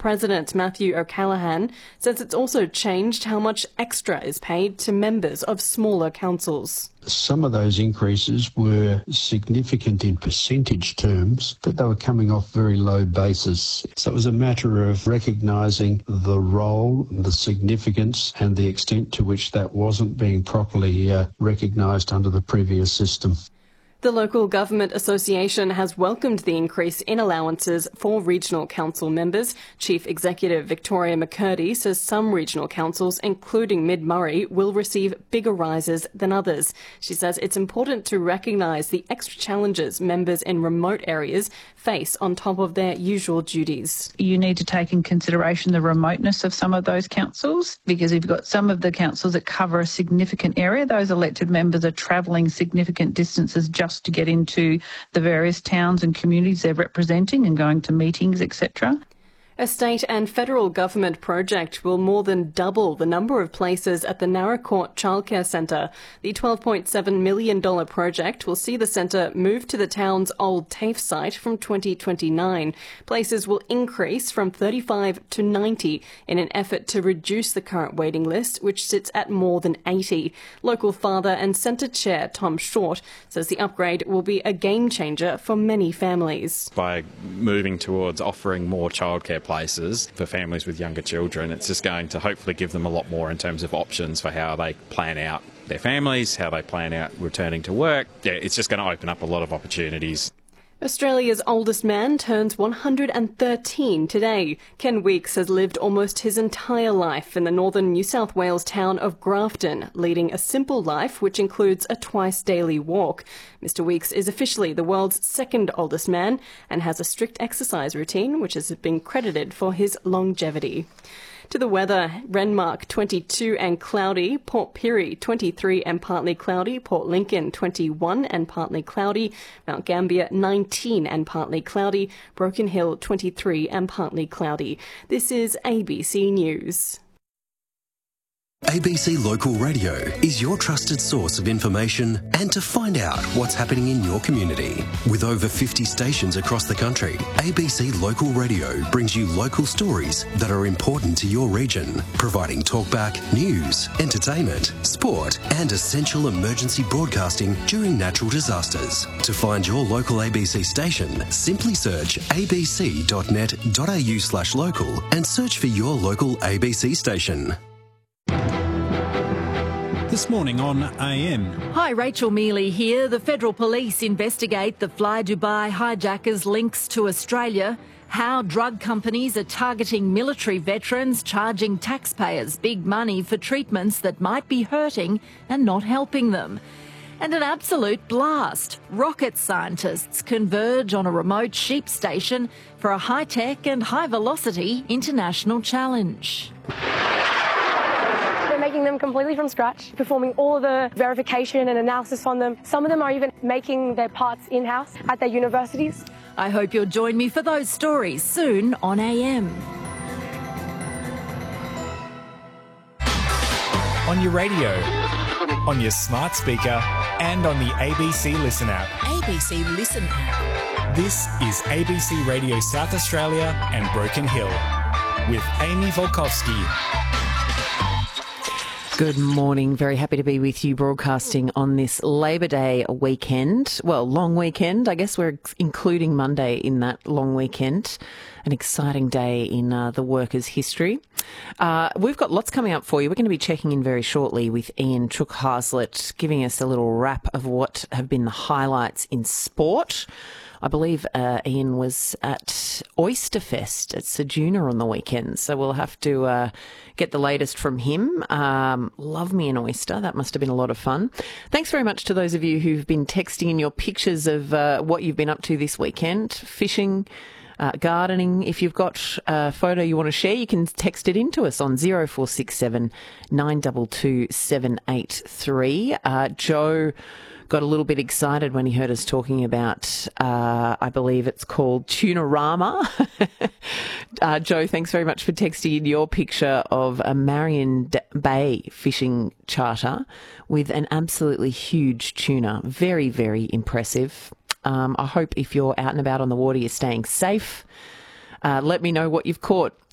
President Matthew O'Callaghan says it's also changed how much extra is paid to members of smaller councils. Some of those increases were significant in percentage terms, but they were coming off very low bases. So it was a matter of recognising the role, the significance and the extent to which that wasn't being properly recognised under the previous system. The Local Government Association has welcomed the increase in allowances for regional council members. Chief Executive Victoria McCurdy says some regional councils, including Mid-Murray, will receive bigger rises than others. She says it's important to recognise the extra challenges members in remote areas face on top of their usual duties. You need to take in consideration the remoteness of some of those councils, because you've got some of the councils that cover a significant area. Those elected members are travelling significant distances just to get into the various towns and communities they're representing and going to meetings, etc. A state and federal government project will more than double the number of places at the Naracoorte Childcare Centre. The $12.7 million project will see the centre move to the town's old TAFE site from 2029. Places will increase from 35 to 90 in an effort to reduce the current waiting list, which sits at more than 80. Local father and centre chair Tom Short says the upgrade will be a game changer for many families. By moving towards offering more childcare places for families with younger children, it's just going to hopefully give them a lot more in terms of options for how they plan out their families, how they plan out returning to work. Yeah, it's just going to open up a lot of opportunities. Australia's oldest man turns 113 today. Ken Weeks has lived almost his entire life in the northern New South Wales town of Grafton, leading a simple life which includes a twice-daily walk. Mr Weeks is officially the world's second oldest man and has a strict exercise routine which has been credited for his longevity. To the weather, Renmark 22 and cloudy, Port Pirie 23 and partly cloudy, Port Lincoln 21 and partly cloudy, Mount Gambier 19 and partly cloudy, Broken Hill 23 and partly cloudy. This is ABC News. ABC Local Radio is your trusted source of information and to find out what's happening in your community. With over 50 stations across the country, ABC Local Radio brings you local stories that are important to your region, providing talkback, news, entertainment, sport and essential emergency broadcasting during natural disasters. To find your local ABC station, simply search abc.net.au/local and search for your local ABC station. This morning on AM. Hi, Rachel Mealy here. The Federal Police investigate the Fly Dubai hijackers' links to Australia, how drug companies are targeting military veterans, charging taxpayers big money for treatments that might be hurting and not helping them. And an absolute blast. Rocket scientists converge on a remote sheep station for a high-tech and high-velocity international challenge. Making them completely from scratch, performing all of the verification and analysis on them. Some of them are even making their parts in-house at their universities. I hope you'll join me for those stories soon on AM. On your radio, on your smart speaker and on the ABC Listen app. ABC Listen app. This is ABC Radio South Australia and Broken Hill with Amy Volkovsky. Good morning. Very happy to be with you broadcasting on this Labor Day weekend. Well, long weekend. I guess we're including Monday in that long weekend. An exciting day in the workers' history. We've got lots coming up for you. We're going to be checking in very shortly with Ian Chook-Haslett, giving us a little wrap of what have been the highlights in sport. I believe Ian was at Oysterfest at Ceduna on the weekend, so we'll have to get the latest from him. Love me an oyster. That must have been a lot of fun. Thanks very much to those of you who've been texting in your pictures of what you've been up to this weekend. Fishing, gardening. If you've got a photo you want to share, you can text it in to us on 0467 922 783. Joe got a little bit excited when he heard us talking about, I believe it's called Tunarama. Joe, thanks very much for texting in your picture of a Marion Bay fishing charter with an absolutely huge tuna. Very, very impressive. I hope if you're out and about on the water, you're staying safe. Let me know what you've caught